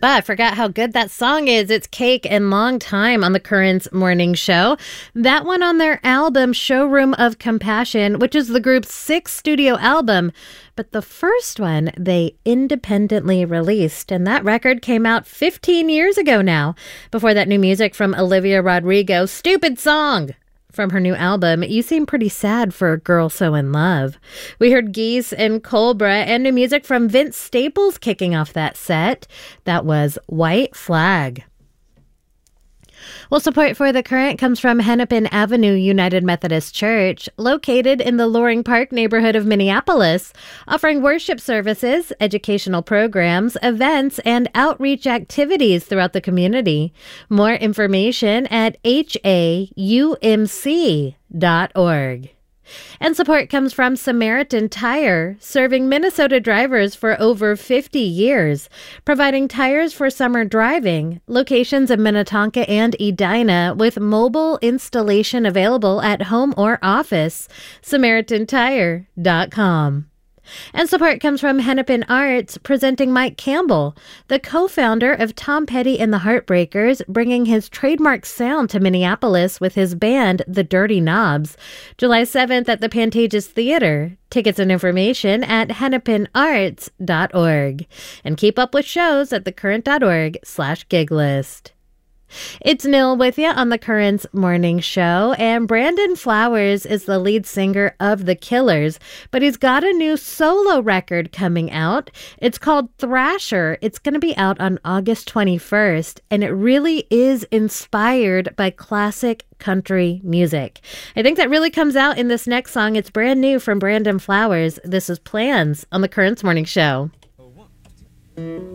But I forgot how good that song is. It's Cake and Long Time on the Currents Morning Show. That one on their album Showroom of Compassion, which is the group's sixth studio album. But the first one they independently released, and that record came out 15 years ago now. Before that, new music from Olivia Rodrigo, Stupid Song. From her new album, You Seem Pretty Sad for a Girl So In Love. We heard Geese and Cobra and new music from Vince Staples kicking off that set. That was White Flag. Well, support for The Current comes from Hennepin Avenue United Methodist Church, located in the Loring Park neighborhood of Minneapolis, offering worship services, educational programs, events, and outreach activities throughout the community. More information at haumc.org. And support comes from Samaritan Tire, serving Minnesota drivers for over 50 years, providing tires for summer driving, locations in Minnetonka and Edina with mobile installation available at home or office. SamaritanTire.com. And support comes from Hennepin Arts, presenting Mike Campbell, the co-founder of Tom Petty and the Heartbreakers, bringing his trademark sound to Minneapolis with his band, The Dirty Knobs, July 7th at the Pantages Theater. Tickets and information at hennepinarts.org. And keep up with shows at thecurrent.org/giglist. It's Nil with you on the Currents Morning Show, and Brandon Flowers is the lead singer of The Killers, but he's got a new solo record coming out. It's called Thrasher. It's going to be out on August 21st, and it really is inspired by classic country music. I think that really comes out in this next song. It's brand new from Brandon Flowers. This is Plans on the Currents Morning Show.